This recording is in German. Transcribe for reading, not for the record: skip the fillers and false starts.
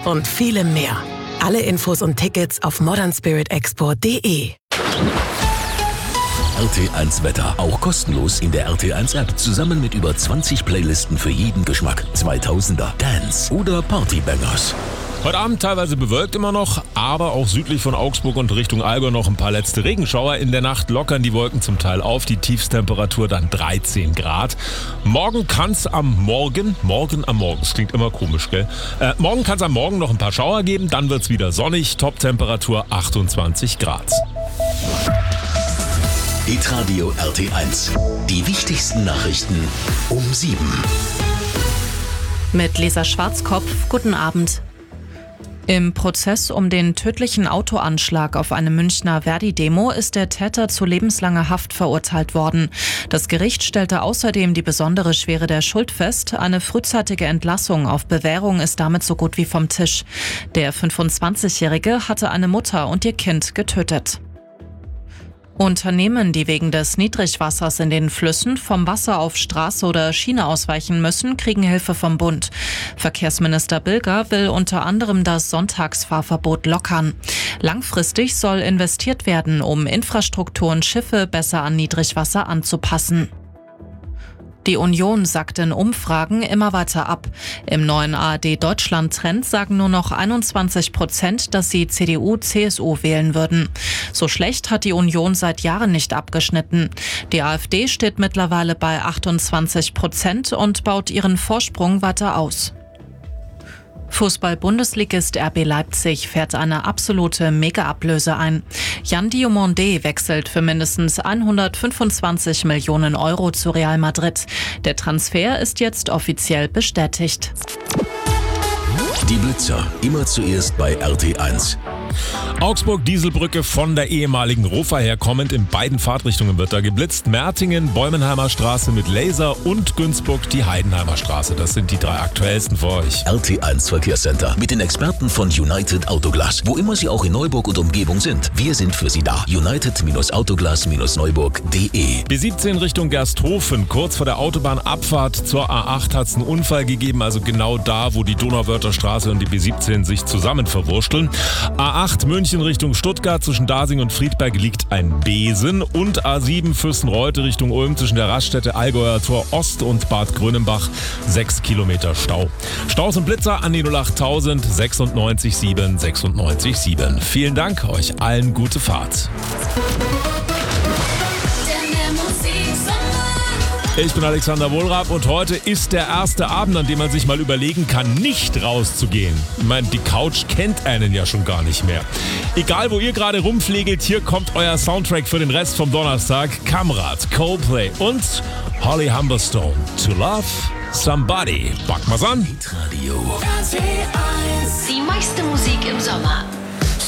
und vielem mehr. Alle Infos und Tickets auf modernspiritexpo.de. RT1 Wetter, auch kostenlos in der RT1 App, zusammen mit über 20 Playlisten für jeden Geschmack. 2000er, Dance oder Partybangers. Heute Abend teilweise bewölkt immer noch, aber auch südlich von Augsburg und Richtung Allgäu noch ein paar letzte Regenschauer. In der Nacht lockern die Wolken zum Teil auf, die Tiefstemperatur dann 13 Grad. Morgen kann es am Morgen, das klingt immer komisch, gell? Morgen kann es am Morgen noch ein paar Schauer geben, dann wird es wieder sonnig, Toptemperatur 28 Grad. Hitradio RT1, die wichtigsten Nachrichten um 7. Mit Lisa Schwarzkopf, guten Abend. Im Prozess um den tödlichen Autoanschlag auf eine Münchner Verdi-Demo ist der Täter zu lebenslanger Haft verurteilt worden. Das Gericht stellte außerdem die besondere Schwere der Schuld fest. Eine frühzeitige Entlassung auf Bewährung ist damit so gut wie vom Tisch. Der 25-Jährige hatte eine Mutter und ihr Kind getötet. Unternehmen, die wegen des Niedrigwassers in den Flüssen vom Wasser auf Straße oder Schiene ausweichen müssen, kriegen Hilfe vom Bund. Verkehrsminister Bilger will unter anderem das Sonntagsfahrverbot lockern. Langfristig soll investiert werden, um Infrastruktur und Schiffe besser an Niedrigwasser anzupassen. Die Union sackt in Umfragen immer weiter ab. Im neuen ARD-Deutschland-Trend sagen nur noch 21%, dass sie CDU/CSU wählen würden. So schlecht hat die Union seit Jahren nicht abgeschnitten. Die AfD steht mittlerweile bei 28% und baut ihren Vorsprung weiter aus. Fußball-Bundesligist RB Leipzig fährt eine absolute Mega-Ablöse ein. Jan Diomandé wechselt für mindestens 125 Millionen Euro zu Real Madrid. Der Transfer ist jetzt offiziell bestätigt. Die Blitzer, immer zuerst bei RT1. Augsburg-Dieselbrücke von der ehemaligen Rofa her kommend, in beiden Fahrtrichtungen wird da geblitzt. Mertingen, Bäumenheimer Straße mit Laser und Günzburg die Heidenheimer Straße. Das sind die 3 aktuellsten für euch. RT1 Verkehrscenter mit den Experten von United Autoglas. Wo immer Sie auch in Neuburg und Umgebung sind, wir sind für Sie da. United-Autoglas-Neuburg.de. B17 Richtung Gersthofen. Kurz vor der Autobahnabfahrt zur A8 hat es einen Unfall gegeben, also genau da, wo die Donauwörther Straße und die B17 sich zusammen verwursteln. A8 München Richtung Stuttgart, zwischen Dasing und Friedberg liegt ein Besen, und A7 Fürstenreute Richtung Ulm zwischen der Raststätte Allgäuer Tor Ost und Bad Grönenbach 6 Kilometer Stau. Staus und Blitzer an die 08000 96 7 96 7. Vielen Dank, euch allen gute Fahrt. Ich bin Alexander Wohlrab und heute ist der erste Abend, an dem man sich mal überlegen kann, nicht rauszugehen. Ich meine, die Couch kennt einen ja schon gar nicht mehr. Egal, wo ihr gerade rumflegelt, hier kommt euer Soundtrack für den Rest vom Donnerstag. Kamrat, Coldplay und Holly Humberstone. To Love Somebody. Packen wir's an. Radio. Die meiste Musik im Sommer.